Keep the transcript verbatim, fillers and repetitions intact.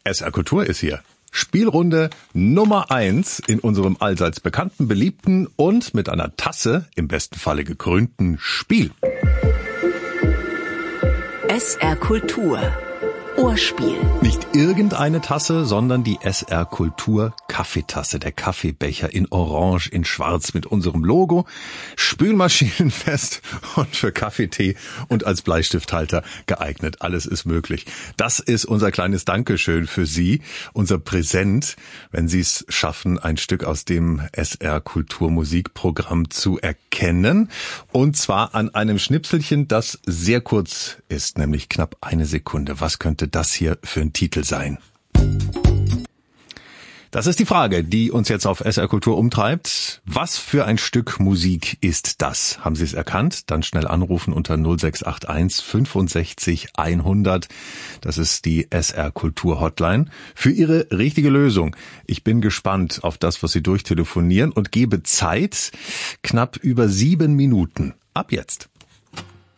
S R Kultur ist hier. Spielrunde Nummer eins in unserem allseits bekannten, beliebten und mit einer Tasse, im besten Falle gekrönten Spiel. S R Kultur. Ohrspiel. Nicht irgendeine Tasse, sondern die S R Kultur Kaffeetasse, der Kaffeebecher in Orange, in Schwarz mit unserem Logo, spülmaschinenfest und für Kaffeetee und als Bleistifthalter geeignet. Alles ist möglich. Das ist unser kleines Dankeschön für Sie, unser Präsent, wenn Sie es schaffen, ein Stück aus dem S R Kultur Musikprogramm zu erkennen. Und zwar an einem Schnipselchen, das sehr kurz ist, nämlich knapp eine Sekunde. Was könnte das hier für ein Titel sein? Das ist die Frage, die uns jetzt auf S R Kultur umtreibt. Was für ein Stück Musik ist das? Haben Sie es erkannt? Dann schnell anrufen unter null sechs acht eins fünfundsechzig hundert. Das ist die S R Kultur Hotline für Ihre richtige Lösung. Ich bin gespannt auf das, was Sie durchtelefonieren und gebe Zeit knapp über sieben Minuten. Ab jetzt.